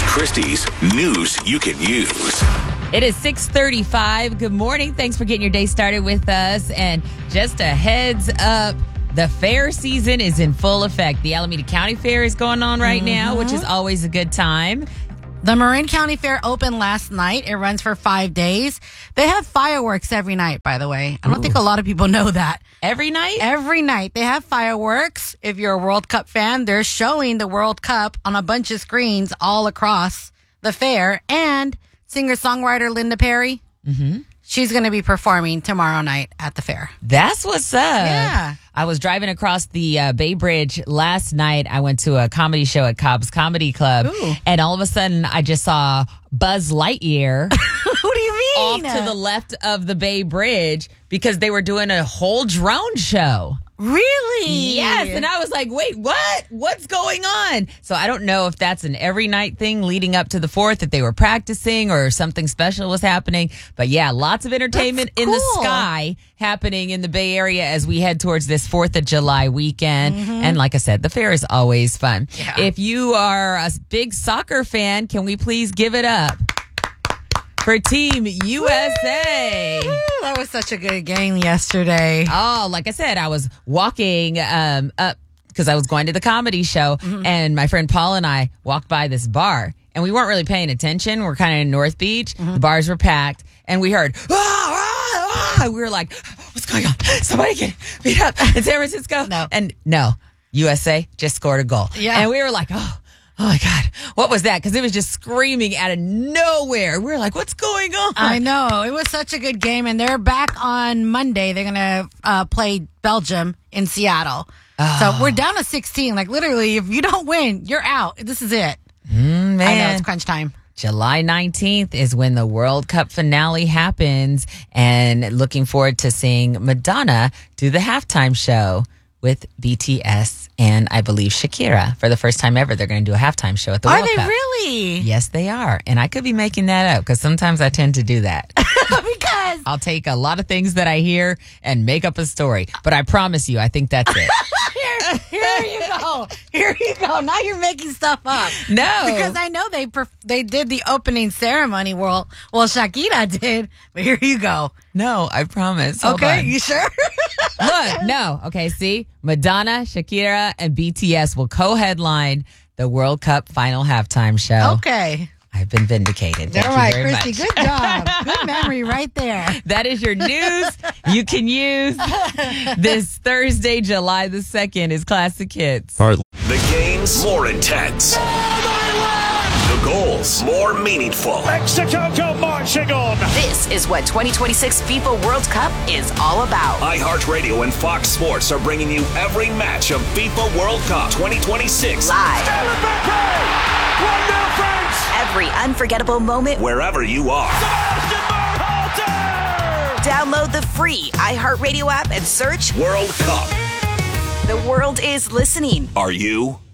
Christie's news you can use. It is 6:35. Good morning. Thanks for getting your day started with us. And just a heads up, the fair season is in full effect. The Alameda County Fair is going on right now, which is always a good time. The Marin County Fair opened last night. It runs for 5 days. They have fireworks every night, by the way. I don't think a lot of people know that. Every night? Every night. They have fireworks. If you're a World Cup fan, they're showing the World Cup on a bunch of screens all across the fair. And singer-songwriter Linda Perry, she's going to be performing tomorrow night at the fair. That's what's up. Yeah. I was driving across the Bay Bridge last night. I went to a comedy show at Cobb's Comedy Club. Ooh. And all of a sudden, I just saw Buzz Lightyear What do you mean? off to the left of the Bay Bridge because they were doing a whole drone show. Really? Yes. And I was like, wait, what? What's going on? So I don't know if that's an every night thing leading up to the 4th that they were practicing or something special was happening. But yeah, lots of entertainment in the cool. sky happening in the Bay Area as we head towards this 4th of July weekend. And like I said, the fair is always fun. Yeah. If you are a big soccer fan, can we please give it up for Team USA? Woo, that was such a good game yesterday. Oh, like I said, I was walking up because I was going to the comedy show, and my friend Paul and I walked by this bar, and we weren't really paying attention. We're kind of in North Beach. The bars were packed, and we heard, ah, ah, ah. We were like, what's going on? Somebody get beat up in San Francisco? No. And no, USA just scored a goal. Yeah. And we were like, oh my God, what was that? Because it was just screaming out of nowhere. We were like, what's going on? I know. It was such a good game, and they're back on Monday. They're going to play Belgium in Seattle. So we're down to 16. Like, literally, if you don't win, you're out. This is it. Man. I know, it's crunch time. July 19th is when the World Cup finale happens, and looking forward to seeing Madonna do the halftime show with BTS and I believe Shakira. For the first time ever, they're going to do a halftime show at the Are World they Cup. really? Yes, they are. And I could be making that up because sometimes I tend to do that. Because I'll take a lot of things that I hear and make up a story. But I promise you, I think that's it. here you go. Here you go. Now you're making stuff up. No. Because I know they did the opening ceremony. Well, Shakira did. But here you go. No, I promise. Hold Okay, on. you sure? Look, no. Okay, see? Madonna, Shakira, and BTS will co-headline the World Cup final halftime show. Okay. I've been vindicated. Thank All you right, very Christy, much. good job. Good memory right there. That is your news you can use. This Thursday, July the 2nd is Classic Hits. The games more intense. The goals more meaningful. Mexico go marching on. This is what 2026 FIFA World Cup is all about. iHeartRadio and Fox Sports are bringing you every match of FIFA World Cup 2026 Live. Mbappe! 1-0 France! Every unforgettable moment. wherever you are. Download the free iHeartRadio app and search World Cup. The World is Listening. Are you?